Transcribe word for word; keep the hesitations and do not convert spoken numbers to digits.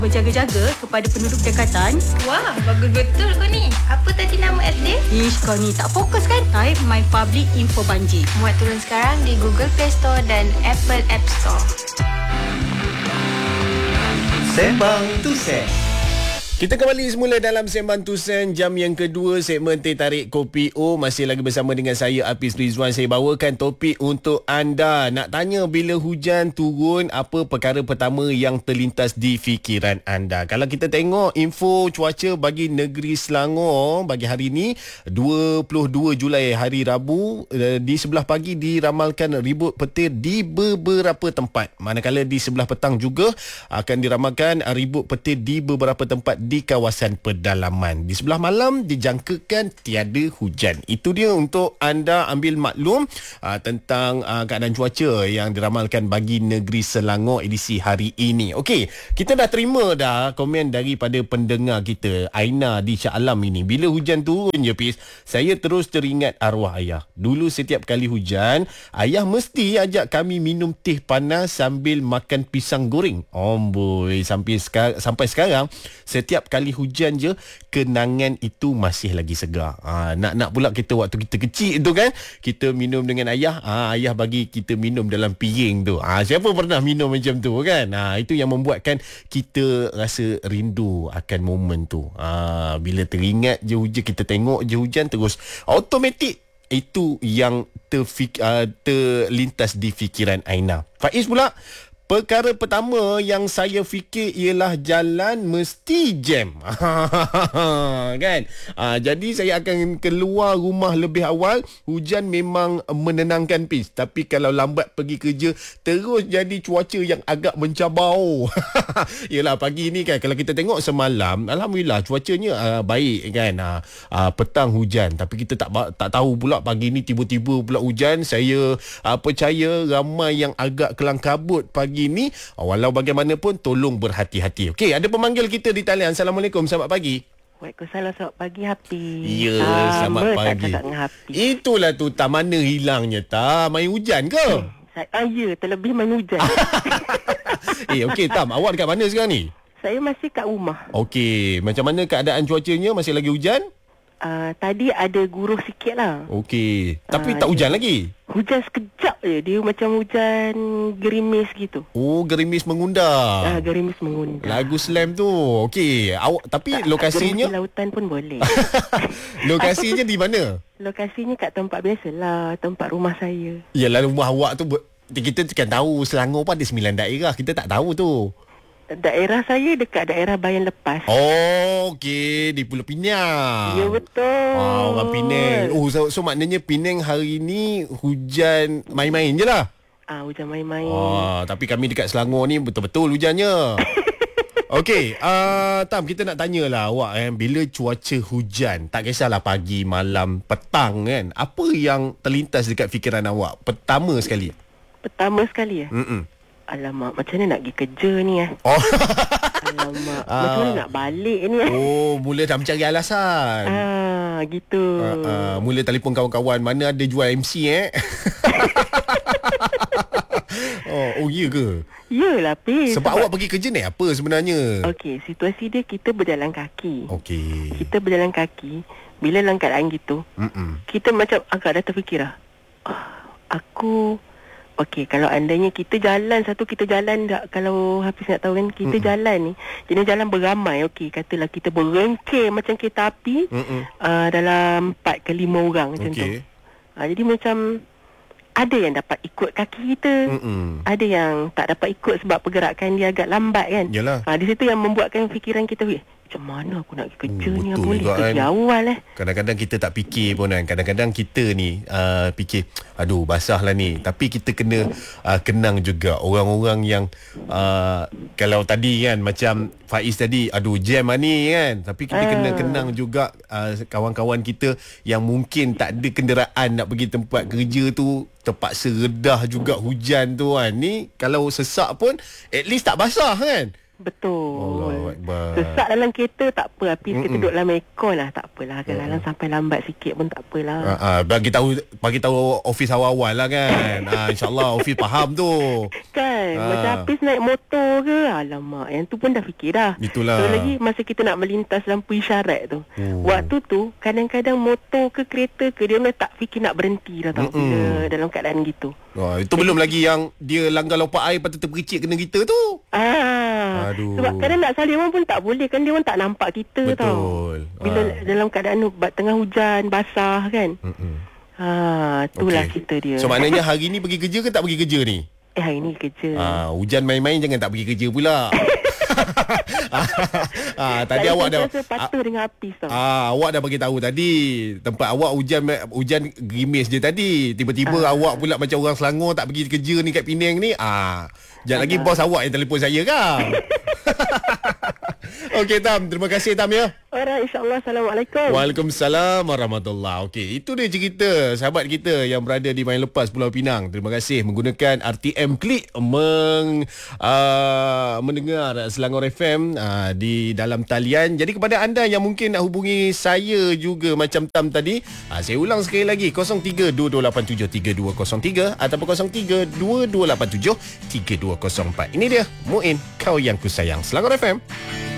Berjaga-jaga kepada penduduk dekatan. Wah, bagus betul kau ni. Apa tadi nama app dia? Ish, kau ni tak fokus kan? Type My Public Info Banjir. Muat turun sekarang di Google Play Store dan Apple App Store. Sembang Tusen. Kita kembali semula dalam Sembang Tusen, jam yang kedua, segmen Teh Tarik Kopi O. Masih lagi bersama dengan saya, Hafiz Rizwan. Saya bawakan topik untuk anda. Nak tanya, bila hujan turun, apa perkara pertama yang terlintas di fikiran anda? Kalau kita tengok info cuaca bagi negeri Selangor bagi hari ini, dua puluh dua Julai, hari Rabu, di sebelah pagi diramalkan ribut petir di beberapa tempat. Manakala di sebelah petang juga akan diramalkan ribut petir di beberapa tempat di kawasan pedalaman. Di sebelah malam dijangkakan tiada hujan. Itu dia untuk anda ambil maklum aa, tentang aa, keadaan cuaca yang diramalkan bagi negeri Selangor edisi hari ini. Okey, kita dah terima dah komen daripada pendengar kita, Aina di Shah Alam ini. Bila hujan turun je, Pis, saya terus teringat arwah ayah. Dulu setiap kali hujan, ayah mesti ajak kami minum teh panas sambil makan pisang goreng. Amboi, sampai sekarang, sampai sekarang setiap kali hujan je, kenangan itu masih lagi segar. Ha, nak-nak pula kita waktu kita kecil tu kan, kita minum dengan ayah, ha, ayah bagi kita minum dalam piring tu. Ha, siapa pernah minum macam tu kan? Ha, itu yang membuatkan kita rasa rindu akan momen tu. Ha, bila teringat je hujan, kita tengok je hujan, terus automatik itu yang terfik, uh, terlintas di fikiran Aina. Faiz pula, perkara pertama yang saya fikir ialah jalan mesti jam. Kan? Ha, jadi saya akan keluar rumah lebih awal. Hujan memang menenangkan, Pis. Tapi kalau lambat pergi kerja, terus jadi cuaca yang agak mencabar. Yelah, pagi ni kan, kalau kita tengok semalam, alhamdulillah cuacanya uh, baik kan. Uh, uh, petang hujan, tapi kita tak tak tahu pula pagi ni tiba-tiba pula hujan. Saya uh, percaya ramai yang agak kelang kabut pagi ini. Walau bagaimanapun, tolong berhati-hati. Okey, ada pemanggil kita di talian. Assalamualaikum, selamat pagi. Waalaikumsalam, selamat pagi, Hafiz. Ya, selamat pagi. Itulah tu, tak mana hilangnya tak? Main hujan ke? Hmm, saya, ah, ya, terlebih main hujan. Eh, okey, Tam, awak dekat mana sekarang ni? Saya masih kat rumah. Okey, macam mana keadaan cuacanya? Masih lagi hujan? Uh, tadi ada guruh sikit lah. Okey, tapi uh, tak hujan ya. lagi? Hujan sekejap je. Dia macam hujan gerimis gitu. Oh, gerimis mengundang. Ah, uh, gerimis mengundang. Lagu slam tu. Okey, awak tapi tak, lokasinya gerimis lautan pun boleh. Lokasinya di mana? Lokasinya kat tempat biasalah, tempat rumah saya. Yalah, rumah awak tu kita kan tahu Selangor pun ada sembilan daerah. Kita tak tahu tu. Daerah saya dekat daerah Bayan Lepas. Oh, okey, di Pulau Pinang. Ya, betul. Oh, orang Penang. Oh, so, so maknanya Penang hari ni hujan main-main je lah. Ah, hujan main-main. Oh, tapi kami dekat Selangor ni betul-betul hujannya. Okey, uh, Tam, kita nak tanyalah awak eh, bila cuaca hujan, tak kisahlah pagi, malam, petang kan, apa yang terlintas dekat fikiran awak pertama sekali? Pertama sekali ya? Mm-mm. Alamak, macam mana nak pergi kerja ni eh? Oh. Alamak, ah. macam mana nak balik ni eh? Oh, mula dah mencari alasan. Ah, gitu. Ah, ah, mula telefon kawan-kawan, mana ada jual M C eh? oh, oh, ya ke? Yalah, Pis. Sebab, sebab awak pergi kerja naik apa sebenarnya? Okey, situasi dia kita berjalan kaki. Okey. Kita berjalan kaki, bila dalam keadaan gitu, Mm-mm. kita macam agak dah terfikir lah. Oh, aku... Okey, kalau andainya kita jalan satu, kita jalan tak, kalau Hafiz nak tahu kan, kita Mm-mm. jalan ni, jenis jalan beramai. Okey, katalah kita berengkir macam kereta api, uh, dalam empat ke lima orang macam okay. tu. Uh, jadi macam ada yang dapat ikut kaki kita, Mm-mm. ada yang tak dapat ikut sebab pergerakan dia agak lambat kan. Uh, di situ yang membuatkan fikiran kita, macam mana aku nak pergi kerja oh, ni, boleh kerja kan. awal eh. Kadang-kadang kita tak fikir pun kan. Kadang-kadang kita ni uh, fikir, aduh basah lah ni. Tapi kita kena uh, kenang juga orang-orang yang uh, kalau tadi kan, macam Faiz tadi, aduh jam lah ni kan. Tapi kita uh. kena kenang juga uh, kawan-kawan kita yang mungkin tak ada kenderaan nak pergi tempat kerja tu, terpaksa redah juga hujan tu kan. Ni kalau sesak pun at least tak basah kan. Betul. Allahuakbar. Sesak dalam kereta tak apa. Hafiz kita duduk dalam aircon lah. Tak apalah. Kadang-kadang sampai lambat sikit pun tak apalah. Ah, ah, bagi tahu bagi tahu office awal-awal lah kan. ah, InsyaAllah office faham tu. Kan Ah. macam Hafiz naik motor ke, alamak, yang tu pun dah fikir dah. Itulah. So lagi masa kita nak melintas lampu isyarat tu, Oh. waktu tu kadang-kadang motor ke kereta ke dia memang tak fikir nak berhenti dah tau. Bila dalam keadaan gitu. Wah, itu belum lagi yang dia langgar lopak air patut terpericik kena kita tu. Ah, Aduh. Sebab kadang nak salih orang pun tak boleh kan, dia orang tak nampak kita. Betul. Tau. Bila Ah. dalam keadaan ba- tengah hujan basah kan. Mm-mm. Ha, itulah Okey. cerita dia. So maknanya hari ni pergi kerja ke tak pergi kerja ni? eh hari ni kerja. Ah, hujan main-main jangan tak pergi kerja pula. ah, tadi Saya awak dah rasa patuh dengan Hafiz tau. Ah, awak dah bagi tahu tadi tempat awak hujan hujan gerimis je tadi. Tiba-tiba Ah. awak pula macam orang Selangor tak pergi kerja ni kat Penang ni. Ah, sekejap lagi bos awak yang telefon saya kan. Okey Tam, terima kasih Tam ya. Alright, insyaAllah. Assalamualaikum. Waalaikumsalam warahmatullahi. Okey, itu dia cerita sahabat kita yang berada di Main Lepas Pulau Pinang. Terima kasih menggunakan R T M Klik meng uh, mendengar Selangor F M uh, di dalam talian. Jadi kepada anda yang mungkin nak hubungi saya juga macam Tam tadi, uh, saya ulang sekali lagi kosong tiga dua dua lapan tujuh tiga dua kosong tiga ataupun kosong tiga dua dua lapan tujuh tiga dua kosong empat. Ini dia Muin, kau yang ku sayang, Selangor F M.